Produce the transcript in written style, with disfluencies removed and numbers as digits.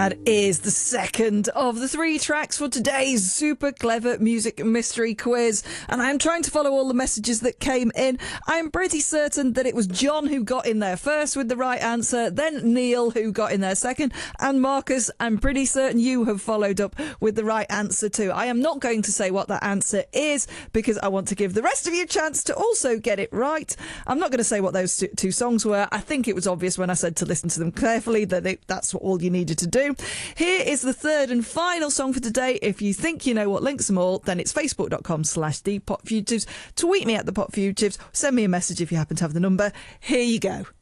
That is the second of the 3 tracks for today's super clever music mystery quiz. And I am trying to follow all the messages that came in. I am pretty certain that it was John who got in there first with the right answer, then Neil who got in there second, and Marcus, I'm pretty certain you have followed up with the right answer too. I am not going to say what that answer is because I want to give the rest of you a chance to also get it right. I'm not going to say what those two songs were. I think it was obvious when I said to listen to them carefully that that's all you needed to do. Here is the third and final song for today. If you think you know what links them all, then it's facebook.com/thepopfugitives. Tweet me at the Pop Fugitives. Send me a message if you happen to have the number. Here you go.